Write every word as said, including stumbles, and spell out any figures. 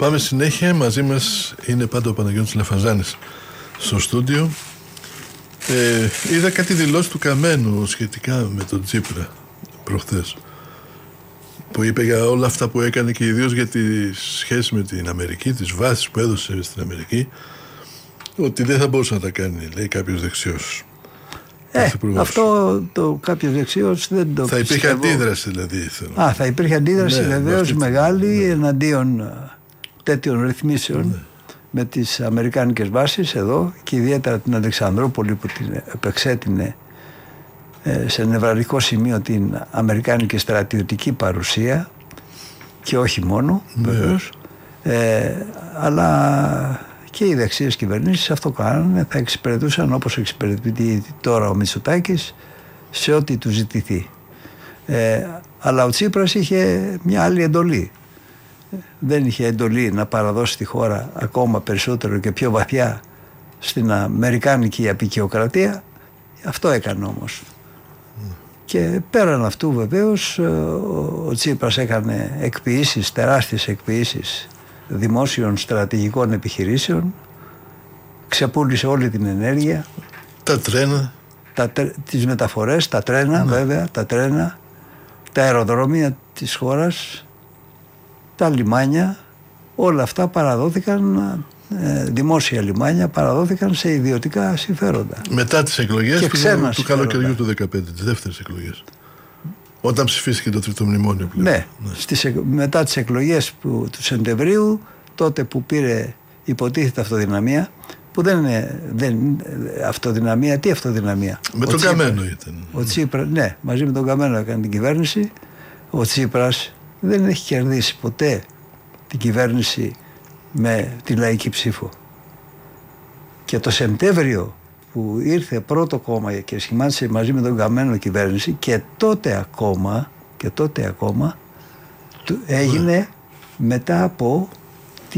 Πάμε συνέχεια. Μαζί μας είναι πάντα ο Παναγιώτης Λαφαζάνης στο στούντιο. Ε, είδα κάτι δηλώσει του Καμένου σχετικά με τον Τσίπρα προχθές, που είπε για όλα αυτά που έκανε και ιδίως για τη σχέση με την Αμερική, τις βάσεις που έδωσε στην Αμερική, ότι δεν θα μπορούσε να τα κάνει, λέει, κάποιος δεξιός. Ε, αυτό το κάποιος δεξιός δεν το θα υπήρχε πιστεύω. αντίδραση δηλαδή. Θέλω. Α, θα υπήρχε αντίδραση, ναι, βεβαίως μεγάλη, ναι, εναντίον τέτοιων ρυθμίσεων, ναι, με τις αμερικάνικες βάσεις εδώ και ιδιαίτερα την Αλεξανδρούπολη που την επεξέτεινε ε, σε νευραλικό σημείο την αμερικάνικη στρατιωτική παρουσία και όχι μόνο, ναι, βεβαίως, ε, αλλά και οι δεξιές κυβερνήσεις αυτό κάνανε, θα εξυπηρετούσαν όπως εξυπηρετεί τώρα ο Μητσοτάκης σε ό,τι του ζητηθεί. Ε, αλλά ο Τσίπρας είχε μια άλλη εντολή. Δεν είχε εντολή να παραδώσει τη χώρα ακόμα περισσότερο και πιο βαθιά στην αμερικάνικη απεικιοκρατία. Αυτό έκανε όμως. Mm. Και πέραν αυτού βεβαίως ο, ο Τσίπρας έκανε εκποιήσεις, τεράστιες εκποιήσεις δημόσιων στρατηγικών επιχειρήσεων, ξεπούλησε όλη την ενέργεια, τα τρένα, τα, τις μεταφορές, τα τρένα, ναι, βέβαια, τα τρένα, τα αεροδρόμια της χώρας, τα λιμάνια, όλα αυτά παραδόθηκαν, ε, δημόσια λιμάνια παραδόθηκαν σε ιδιωτικά συμφέροντα. Μετά τις εκλογές του, του καλοκαιριού του δύο χιλιάδες δεκαπέντε, τις δεύτερες εκλογές. Όταν ψηφίστηκε το τρίτο μνημόνιο πλέον. Ναι, ναι. Στις, μετά τις εκλογές που, του Σεπτεμβρίου, τότε που πήρε υποτίθεται αυτοδυναμία, που δεν είναι δεν, αυτοδυναμία, τι αυτοδυναμία. Με ο τον Τσίπρα, Καμένο ήταν. Ο Τσίπρα, ναι, μαζί με τον Καμένο έκανε την κυβέρνηση. Ο Τσίπρας δεν έχει κερδίσει ποτέ την κυβέρνηση με τη λαϊκή ψήφο. Και το Σεπτέμβριο που ήρθε πρώτο κόμμα και σχημάτισε μαζί με τον Καμένο κυβέρνηση, και τότε ακόμα και τότε ακόμα έγινε, ναι, μετά από